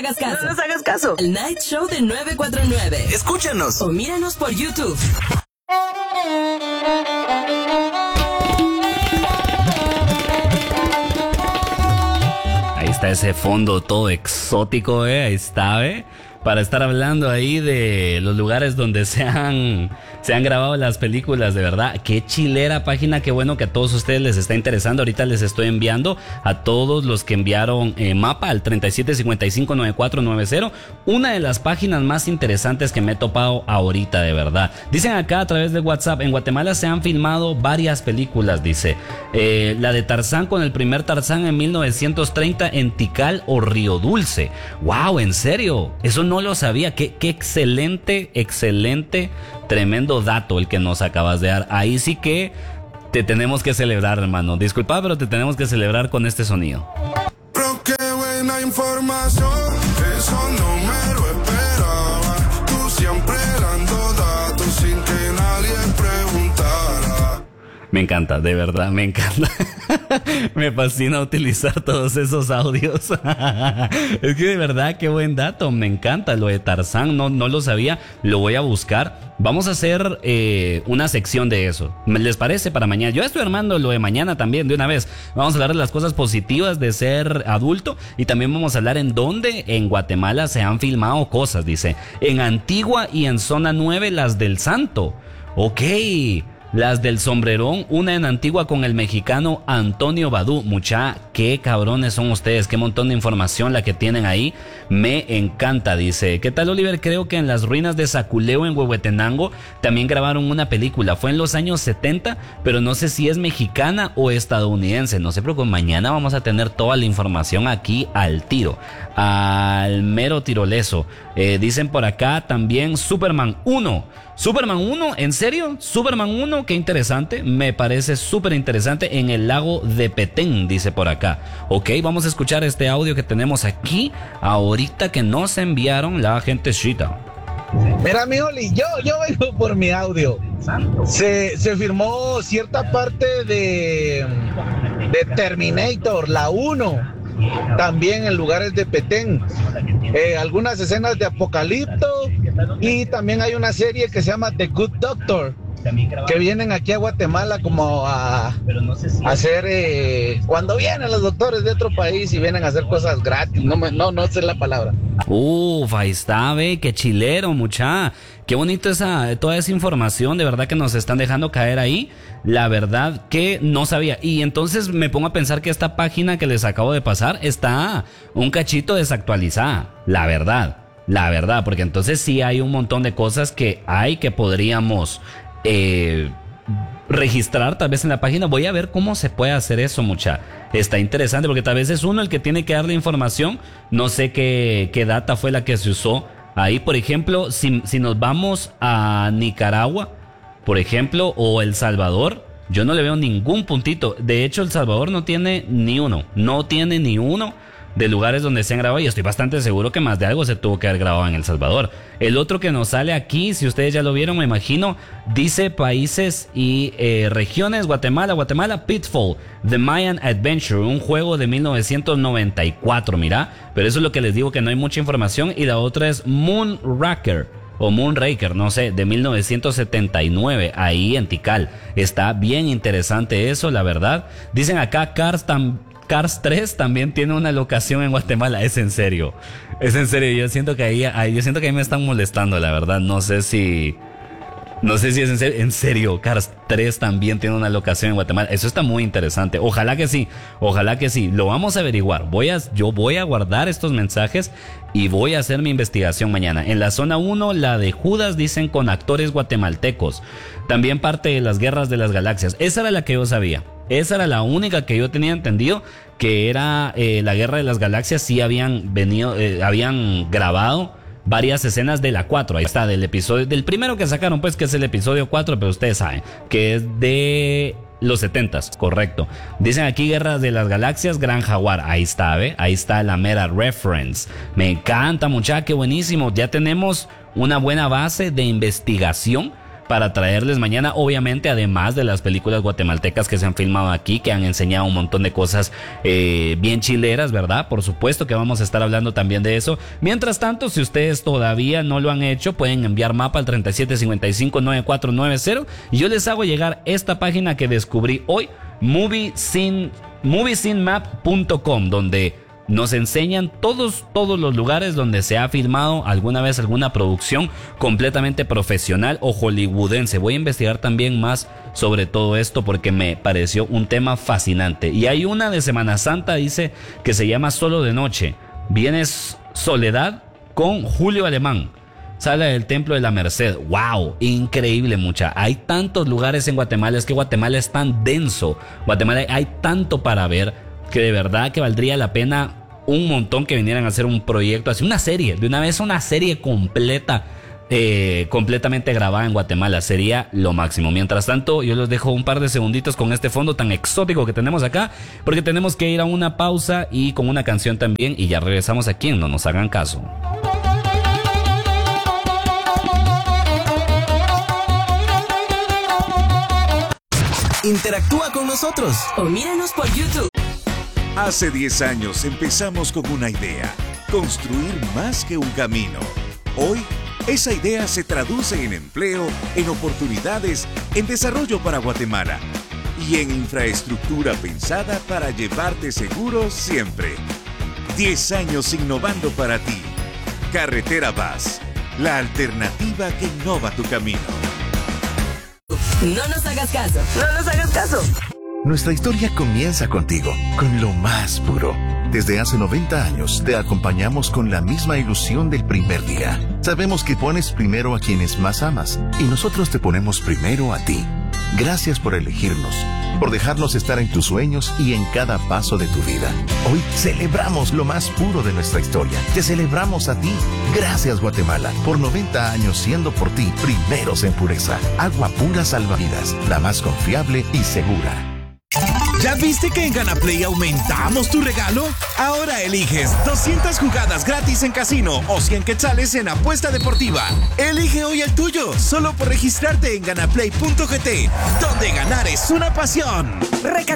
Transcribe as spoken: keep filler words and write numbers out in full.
hagas caso. No nos hagas caso. El Night Show de nueve cuatro nueve. Escúchanos. O míranos por YouTube. Ahí está ese fondo todo exótico, eh. Ahí está, eh. Para estar hablando ahí de los lugares donde se han, se han grabado las películas, de verdad. Qué chilera página, qué bueno que a todos ustedes les está interesando. Ahorita les estoy enviando a todos los que enviaron eh, mapa al treinta y siete cincuenta y cinco noventa y cuatro noventa. Una de las páginas más interesantes que me he topado ahorita, de verdad. Dicen acá a través de WhatsApp, en Guatemala se han filmado varias películas, dice. Eh, la de Tarzán con el primer Tarzán en mil novecientos treinta en Tikal o Río Dulce. ¡Wow! ¿En serio? Eso no lo sabía. Qué, qué excelente, excelente, tremendo dato el que nos acabas de dar. Ahí sí que te tenemos que celebrar, hermano. Disculpa, pero te tenemos que celebrar con este sonido. Pero qué buena información, eso no me lo esperaba. Tú siempre dando datos sin que nadie preguntara. Me encanta, de verdad, me encanta. Me fascina utilizar todos esos audios. Es que de verdad, qué buen dato. Me encanta lo de Tarzán, no, no lo sabía. Lo voy a buscar. Vamos a hacer eh, una sección de eso. ¿Les parece para mañana? Yo estoy armando lo de mañana también de una vez. Vamos a hablar de las cosas positivas de ser adulto. Y también vamos a hablar en dónde en Guatemala se han filmado cosas, dice. En Antigua y en Zona nueve, las del Santo. Ok. Las del Sombrerón, una en Antigua con el mexicano Antonio Badú. Mucha, qué cabrones son ustedes, qué montón de información la que tienen ahí. Me encanta, dice. ¿Qué tal, Oliver? Creo que en las ruinas de Zaculeo en Huehuetenango también grabaron una película. Fue en los años setenta, pero no sé si es mexicana o estadounidense. No se preocupen, mañana vamos a tener toda la información aquí al tiro. Al mero tiroleso. Eh, dicen por acá también Superman uno. Superman uno, ¿en serio? Superman uno, qué interesante, me parece súper interesante, en el lago de Petén, dice por acá. Ok, vamos a escuchar este audio que tenemos aquí, ahorita que nos enviaron la gentecita. Mira, mi Oli, yo, yo vengo por mi audio. Se, se firmó cierta parte de, de Terminator, la uno. También en lugares de Petén, eh, algunas escenas de Apocalipto, y también hay una serie que se llama The Good Doctor, que vienen aquí a Guatemala como a, a hacer, eh, cuando vienen los doctores de otro país y vienen a hacer cosas gratis, no, me, no, no sé la palabra. Uf, ahí está, ve, qué chilero, mucha. Qué bonito esa, toda esa información, de verdad que nos están dejando caer ahí. La verdad que no sabía. Y entonces me pongo a pensar que esta página que les acabo de pasar está un cachito desactualizada. La verdad, la verdad, porque entonces sí hay un montón de cosas que hay que podríamos eh, registrar tal vez en la página. Voy a ver cómo se puede hacer eso, mucha. Está interesante porque tal vez es uno el que tiene que dar la información. No sé qué, qué data fue la que se usó ahí. Por ejemplo, si, si nos vamos a Nicaragua, por ejemplo, o El Salvador, yo no le veo ningún puntito. De hecho, El Salvador no tiene ni uno. No tiene ni uno de lugares donde se han grabado, y estoy bastante seguro que más de algo se tuvo que haber grabado en El Salvador. El otro que nos sale aquí, si ustedes ya lo vieron, me imagino, dice países y eh, regiones: Guatemala, Guatemala, Pitfall, The Mayan Adventure, un juego de mil novecientos noventa y cuatro, mira, pero eso es lo que les digo, que no hay mucha información. Y la otra es Moonraker, o Moonraker, no sé, de mil novecientos setenta y nueve, ahí en Tikal. Está bien interesante eso, la verdad. Dicen acá, Cars también. Cars tres también tiene una locación en Guatemala. Es en serio, es en serio. Yo siento que ahí, ahí, yo siento que ahí me están molestando, la verdad. No sé si, no sé si es en serio. En serio, Cars tres también tiene una locación en Guatemala. Eso está muy interesante. Ojalá que sí, ojalá que sí. Lo vamos a averiguar. Voy a, yo voy a guardar estos mensajes y voy a hacer mi investigación mañana. En la zona uno, la de Judas, dicen con actores guatemaltecos. También parte de las Guerras de las Galaxias. Esa era la que yo sabía. Esa era la única que yo tenía entendido, que era eh, la Guerra de las Galaxias. Sí habían venido, eh, habían grabado varias escenas de la cuatro. Ahí está, del episodio, del primero que sacaron, pues, que es el episodio cuatro, pero ustedes saben que es de los setentas, correcto. Dicen aquí Guerras de las Galaxias, Gran Jaguar. Ahí está, ¿ve? Ahí está la mera reference. Me encanta, muchacha, qué buenísimo. Ya tenemos una buena base de investigación para traerles mañana, obviamente, además de las películas guatemaltecas que se han filmado aquí, que han enseñado un montón de cosas eh, bien chileras, ¿verdad? Por supuesto que vamos a estar hablando también de eso. Mientras tanto, si ustedes todavía no lo han hecho, pueden enviar mapa al treinta y siete cincuenta y cinco noventa y cuatro noventa y yo les hago llegar esta página que descubrí hoy, moviescene map punto com, donde nos enseñan todos, todos los lugares donde se ha filmado alguna vez alguna producción completamente profesional o hollywoodense. Voy a investigar también más sobre todo esto porque me pareció un tema fascinante. Y hay una de Semana Santa, dice, que se llama Solo de Noche. Vienes Soledad con Julio Alemán. Sala del Templo de la Merced. ¡Wow! Increíble, mucha. Hay tantos lugares en Guatemala. Es que Guatemala es tan denso. Guatemala hay tanto para ver que de verdad que valdría la pena un montón que vinieran a hacer un proyecto, así una serie, de una vez una serie completa, eh, completamente grabada en Guatemala. Sería lo máximo. Mientras tanto, yo les dejo un par de segunditos con este fondo tan exótico que tenemos acá, porque tenemos que ir a una pausa y con una canción también, y ya regresamos aquí en No Nos Hagan Caso. Interactúa con nosotros o míranos por YouTube. Hace diez años empezamos con una idea, construir más que un camino. Hoy, esa idea se traduce en empleo, en oportunidades, en desarrollo para Guatemala y en infraestructura pensada para llevarte seguro siempre. diez años innovando para ti. Carretera Vaz, la alternativa que innova tu camino. No nos hagas caso, no nos hagas caso. Nuestra historia comienza contigo, con lo más puro. Desde hace noventa años te acompañamos con la misma ilusión del primer día. Sabemos que pones primero a quienes más amas y nosotros te ponemos primero a ti. Gracias por elegirnos, por dejarnos estar en tus sueños y en cada paso de tu vida. Hoy celebramos lo más puro de nuestra historia. Te celebramos a ti. Gracias, Guatemala, por noventa años siendo por ti primeros en pureza. Agua pura salvavidas, la más confiable y segura. ¿Ya viste que en GanaPlay aumentamos tu regalo? Ahora eliges doscientas jugadas gratis en casino o cien quetzales en apuesta deportiva. Elige hoy el tuyo, solo por registrarte en ganaplay punto g t, donde ganar es una pasión.